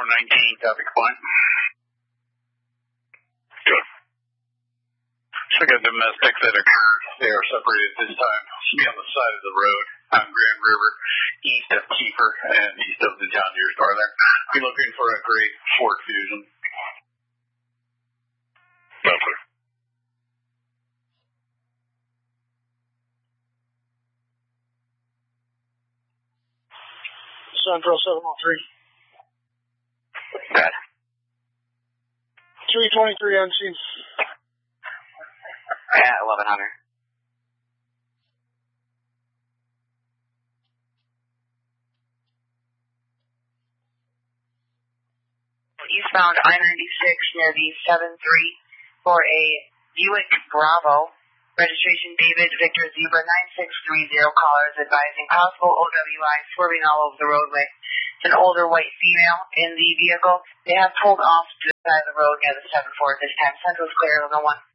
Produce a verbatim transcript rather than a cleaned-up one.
four nineteen, copy point. Good. Check out domestic that occurred. They are separated this time. Should be on the side of the road on Grand River, east of Kiefer and east of the John Deere store there. Be looking for a great Ford Fusion. Nothing. Central seven oh three. Bad. three twenty-three on scene. At eleven hundred. Eastbound I ninety-six near the seven three for a Buick Bravo. Registration David Victor Zebra nine six three zero. Callers advising possible O W I swerving all over the roadway. It's an older white female in the vehicle. They have pulled off to the side of the road near the seven four at this time. Central's clear, eleven one.